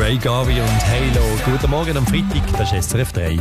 Ray Garvey und Halo. Guten Morgen am Freitag, das ist SRF 3.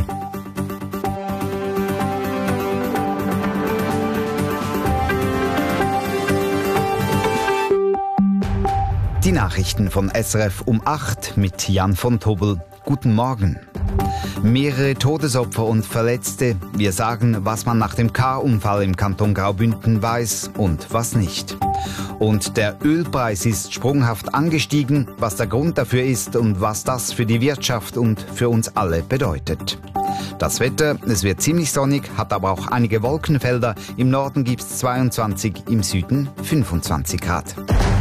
Die Nachrichten von SRF um 8 mit Jan von Tobel. Guten Morgen. Mehrere Todesopfer und Verletzte. Wir sagen, was man nach dem Car-Unfall im Kanton Graubünden weiß und was nicht. Und der Ölpreis ist sprunghaft angestiegen. Was der Grund dafür ist und was das für die Wirtschaft und für uns alle bedeutet. Das Wetter, es wird ziemlich sonnig, hat aber auch einige Wolkenfelder. Im Norden gibt es 22, im Süden 25 Grad.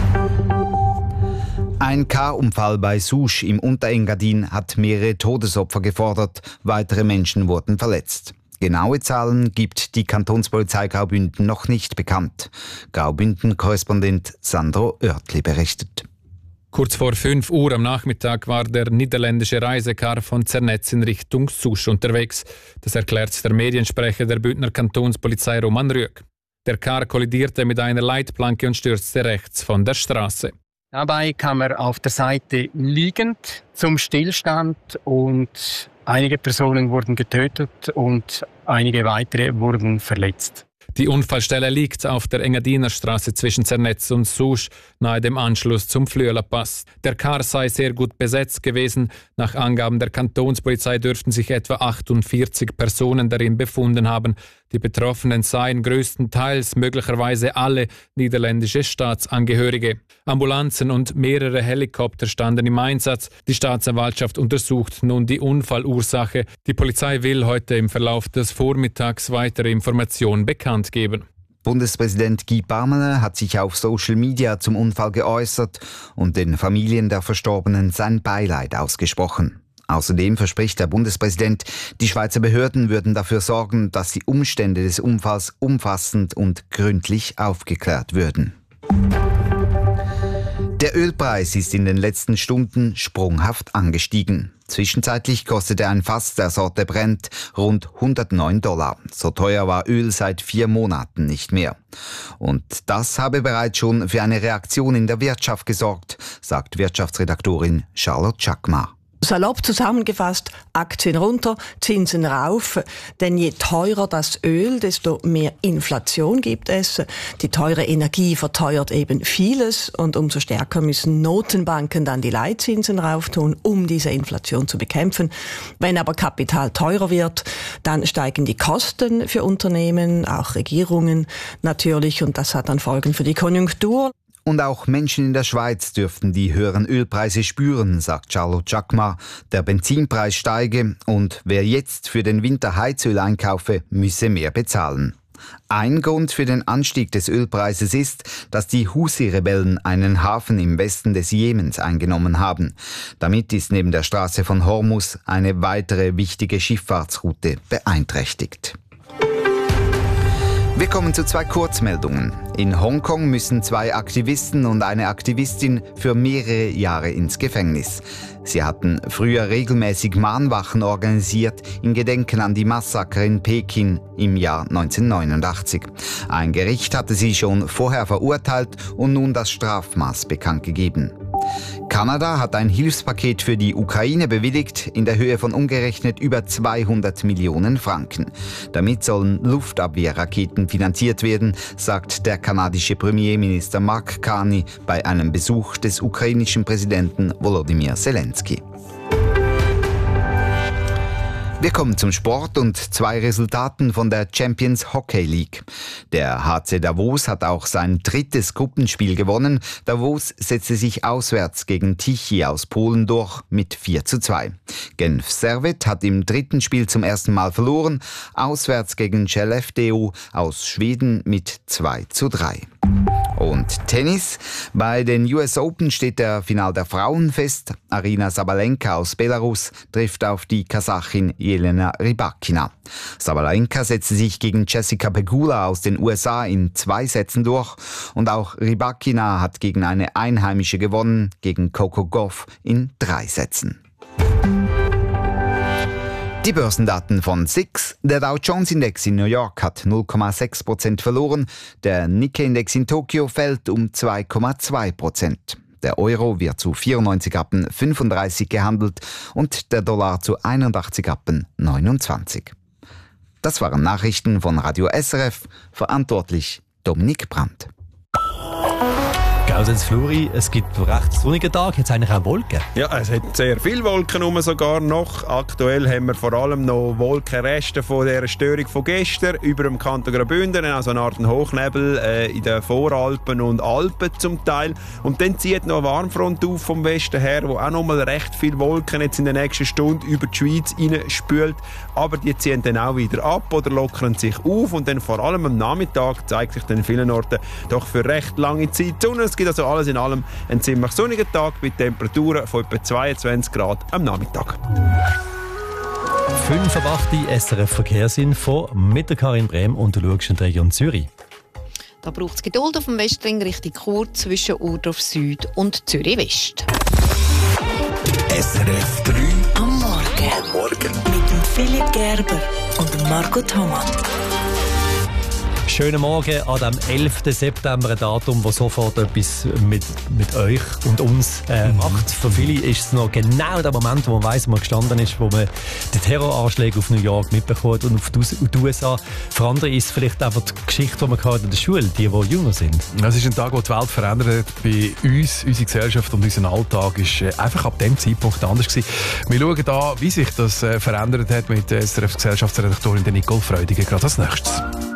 Ein Car-Unfall bei Susch im Unterengadin hat mehrere Todesopfer gefordert. Weitere Menschen wurden verletzt. Genaue Zahlen gibt die Kantonspolizei Graubünden noch nicht bekannt. Graubünden-Korrespondent Sandro Oertli berichtet. Kurz vor 5 Uhr am Nachmittag war der niederländische Reisecar von Zernetz in Richtung Susch unterwegs. Das erklärt der Mediensprecher der Bündner Kantonspolizei Roman Rüegg. Der Car kollidierte mit einer Leitplanke und stürzte rechts von der Straße. Dabei kam er auf der Seite liegend zum Stillstand und einige Personen wurden getötet und einige weitere wurden verletzt. Die Unfallstelle liegt auf der Engadiner Straße zwischen Zernetz und Susch, nahe dem Anschluss zum Flüeler Pass. Der Car sei sehr gut besetzt gewesen. Nach Angaben der Kantonspolizei dürften sich etwa 48 Personen darin befunden haben. Die Betroffenen seien größtenteils möglicherweise alle niederländische Staatsangehörige. Ambulanzen und mehrere Helikopter standen im Einsatz. Die Staatsanwaltschaft untersucht nun die Unfallursache. Die Polizei will heute im Verlauf des Vormittags weitere Informationen bekannt geben. Bundespräsident Guy Parmelin hat sich auf Social Media zum Unfall geäußert und den Familien der Verstorbenen sein Beileid ausgesprochen. Außerdem verspricht der Bundespräsident, die Schweizer Behörden würden dafür sorgen, dass die Umstände des Unfalls umfassend und gründlich aufgeklärt würden. Der Ölpreis ist in den letzten Stunden sprunghaft angestiegen. Zwischenzeitlich kostete ein Fass der Sorte Brent rund $109. So teuer war Öl seit 4 Monaten nicht mehr. Und das habe bereits schon für eine Reaktion in der Wirtschaft gesorgt, sagt Wirtschaftsredaktorin Charlotte Chakma. Salopp zusammengefasst, Aktien runter, Zinsen rauf. Denn je teurer das Öl, desto mehr Inflation gibt es. Die teure Energie verteuert eben vieles und umso stärker müssen Notenbanken dann die Leitzinsen rauftun, um diese Inflation zu bekämpfen. Wenn aber Kapital teurer wird, dann steigen die Kosten für Unternehmen, auch Regierungen natürlich, und das hat dann Folgen für die Konjunktur. Und auch Menschen in der Schweiz dürften die höheren Ölpreise spüren, sagt Charlotte Chakma. Der Benzinpreis steige und wer jetzt für den Winter Heizöl einkaufe, müsse mehr bezahlen. Ein Grund für den Anstieg des Ölpreises ist, dass die Husi-Rebellen einen Hafen im Westen des Jemens eingenommen haben. Damit ist neben der Straße von Hormuz eine weitere wichtige Schifffahrtsroute beeinträchtigt. Wir kommen zu 2 Kurzmeldungen. In Hongkong müssen 2 Aktivisten und eine Aktivistin für mehrere Jahre ins Gefängnis. Sie hatten früher regelmäßig Mahnwachen organisiert in Gedenken an die Massaker in Peking im Jahr 1989. Ein Gericht hatte sie schon vorher verurteilt und nun das Strafmaß bekannt gegeben. Kanada hat ein Hilfspaket für die Ukraine bewilligt in der Höhe von umgerechnet über 200 Millionen Franken. Damit sollen Luftabwehrraketen finanziert werden, sagt der kanadische Premierminister Mark Carney bei einem Besuch des ukrainischen Präsidenten Volodymyr Zelensky. Wir kommen zum Sport und 2 Resultaten von der Champions Hockey League. Der HC Davos hat auch sein 3. Gruppenspiel gewonnen. Davos setzte sich auswärts gegen Tichy aus Polen durch mit 4:2. Genf Servette hat im 3. Spiel zum ersten Mal verloren, auswärts gegen Skellefteå aus Schweden mit 2:3. Und Tennis. Bei den US Open steht der Final der Frauen fest. Aryna Sabalenka aus Belarus trifft auf die Kasachin Jelena Rybakina. Sabalenka setzte sich gegen Jessica Pegula aus den USA in 2 Sätzen durch. Und auch Rybakina hat gegen eine Einheimische gewonnen, gegen Coco Gauff in 3 Sätzen. Die Börsendaten von SIX. Der Dow Jones Index in New York hat 0,6% verloren. Der Nikkei Index in Tokio fällt um 2,2%. Der Euro wird zu 94,35 Rappen gehandelt und der Dollar zu 81,29 Rappen. Das waren Nachrichten von Radio SRF, verantwortlich Dominik Brandt. Gausens Fluri, es gibt einen recht sonnigen Tag, jetzt eigentlich auch Wolken. Ja, es hat sehr viele Wolken sogar noch. Aktuell haben wir vor allem noch Wolkenreste von dieser Störung von gestern über dem Kanton Graubünden, also eine Art Hochnebel in den Voralpen und Alpen zum Teil. Und dann zieht noch eine Warmfront auf vom Westen her, wo auch noch mal recht viele Wolken jetzt in der nächsten Stunde über die Schweiz reinspült. Aber die ziehen dann auch wieder ab oder lockern sich auf und dann vor allem am Nachmittag zeigt sich dann in vielen Orten doch für recht lange Zeit die Sonne. Es gibt also alles in allem einen ziemlich sonnigen Tag mit Temperaturen von etwa 22 Grad am Nachmittag. 5 ab 8 SRF Verkehrsinfo mit der Karin Brehm und du schaust in die Region Zürich. Da braucht es Geduld auf dem Westring Richtung Chur zwischen Urdorf Süd und Zürich West. SRF 3 am Morgen. Mit dem Philipp Gerber und dem Marco Thomas. Schönen Morgen an dem 11. September, ein Datum, das sofort etwas mit euch und uns macht. Für viele ist es noch genau der Moment, wo man weiss, wo man gestanden ist, wo man die Terroranschläge auf New York mitbekommt und auf die USA. Für andere ist es vielleicht einfach die Geschichte, die man in der Schule, die jünger sind. Es ist ein Tag, wo die Welt verändert hat. Bei uns, unsere Gesellschaft und unser Alltag ist einfach ab dem Zeitpunkt anders gewesen. Wir schauen an, wie sich das verändert hat mit der SRF-Gesellschaftsredaktorin Nicole Freudiger. Gerade als nächstes.